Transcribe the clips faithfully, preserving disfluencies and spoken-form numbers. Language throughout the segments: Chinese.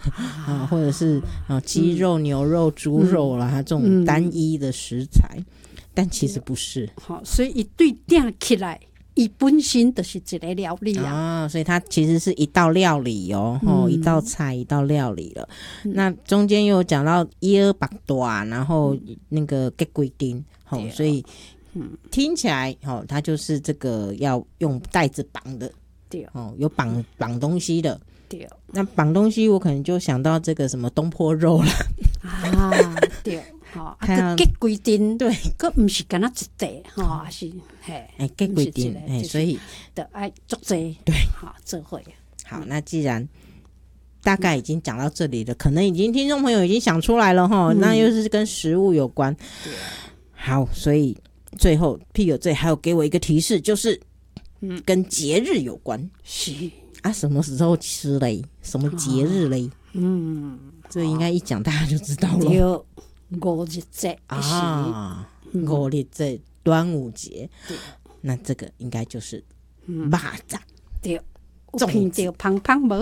啊，或者是啊鸡肉、嗯、牛肉、猪肉啦、嗯、这种单一的食材，嗯、但其实不是。 好，所以一对定起来。它本身就是一个料理啊， 啊，所以它其实是一道料理哦，嗯、哦一道菜一道料理了。嗯、那中间又有讲到伊尔巴多啊，然后那个给规丁，哦，所以、嗯、听起来哦，它就是这个要用带子绑的，对哦，有绑绑东西的。对，那绑东西我可能就想到这个什么东坡肉了啊，对。哦，啊，结规定，对，佮唔是干那一地，吼，还是嘿， 哎，结规定，哎，所以的爱做这， 对， 好，这会好。那既然大概已经讲到这里了，可能已经听众朋友已经想出来了哈，嗯、那又是跟食物有关。好，所以最后 P 这还有给我一个提示，就是嗯，跟节日有关。 是啊，什么时候吃嘞？什么节日嘞？嗯，这应该一讲大家就知道了。 五日节啊，五日节端午节，那这个应该就是肉粽， 对，有闻到胖胖无？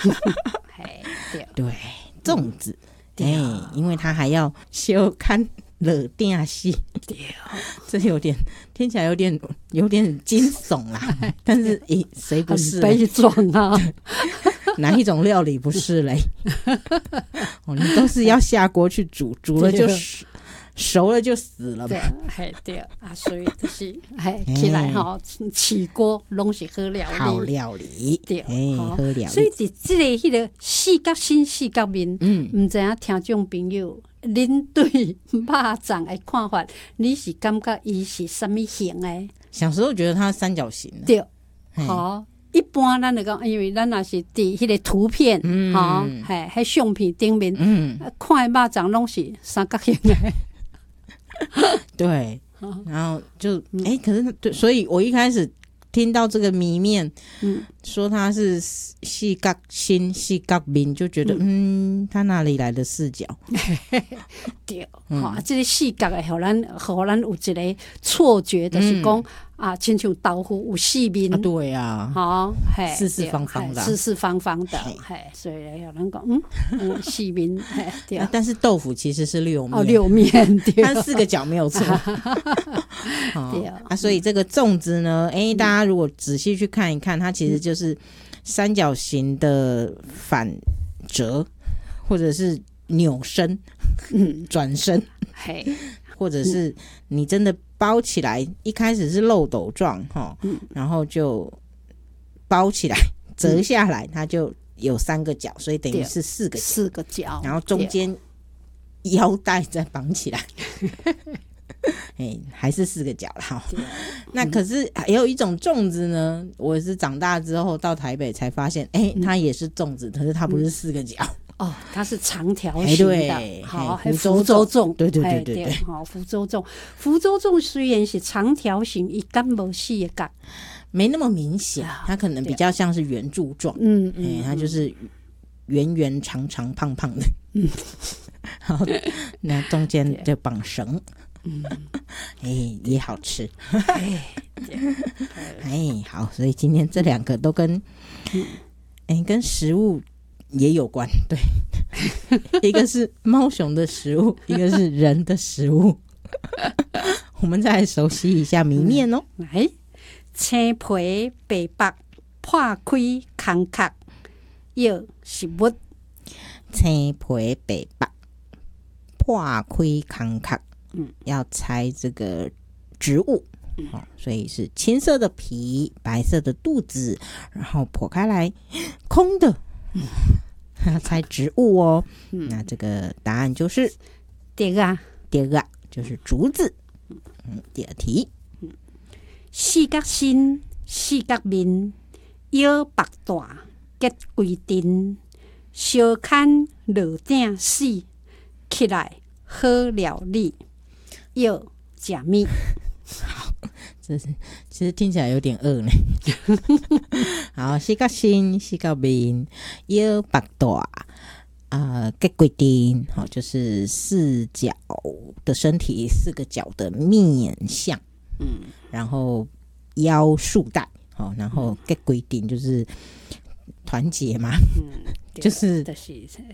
对，粽子，哎，因为它还要小看热定死，对，这有点听起来有点有点惊悚啦，但是咦，谁不是悲壮啊？ 哪一种料理不是嘞？哦，你都是要下锅去煮，煮了就熟了就死了嘛。 对，对啊，所以就是哎起来哈，起锅拢是好料理， 好料理， 对， 哎，好料理。 所以伫这个迄个四角形四角面，嗯，唔知影听众朋友，恁对肉粽的看法，你是感觉伊是什么形的？ 小时候觉得它是三角形的， 对，好。一般咱来讲，因为咱也是伫迄个图片，嗯，哈，嘿，喺相片顶面，嗯，看肉粽拢是三角形的， 对，然后就哎、欸，可是对，所以我一开始听到这个谜面，嗯，说它是四角形、四角面，就觉得嗯，它、嗯、哪里来的四角？ 对，哈、嗯，这个四角的，互咱互咱有一个错觉，就是讲。嗯啊，亲像豆腐有四面， 啊对啊， 好，嘿， 四四方方的， 四四方方的，嘿，所以有人讲，嗯，嗯四面，嘿，对、 啊。但是豆腐其实是六面， 哦，六面，对， 它四个角没有错，对啊。所以这个粽子呢，哎、欸，大家如果仔细去看一看，它其实就是三角形的反折，或者是扭身、嗯，转身，嘿。或者是你真的包起来，一开始是漏斗状哈，嗯、然后就包起来折下来，它就有三个角，所以等于是四个角四个角， 然后中间腰带再绑起来，哎，还是四个角啦。那可是还有一种粽子呢，我是长大之后到台北才发现，哎，它也是粽子，可是它不是四个角。 哦，它是长条形的，好， 福州州粽， 对对对对对， 好，福州粽，福州粽虽然是长条形，一根无四个角， 没那么明显，它可能比较像是圆柱状，嗯嗯，它就是圆圆长长胖胖的，嗯，然后那中间就绑绳，嗯，哎，也好吃，哎，哎，好，所以今天这两个都跟，哎，跟食物。也有关，对，一个是猫熊的食物，一个是人的食物。我们再来熟悉一下谜面哦。 来，青皮白白破开空壳，要是物。 青皮白白破开空壳，嗯，要猜这个植物。哦、所以是青色的皮，白色的肚子，然后剖开来，空的。嗯，要猜植物哦、嗯。那这个答案就是第二个， 第二个就是竹子。嗯，第二题， 嗯、四角身，四角面，腰白大，结规定，小看落顶死，起来好料理，要食米。 好，这是其实听起来有点饿呢。好，四角身，四角面，腰白大，啊，结规定，好，就是四角的身体，四个角的面相，嗯，然后腰束带，好，然后结规定就是团结嘛，嗯，就是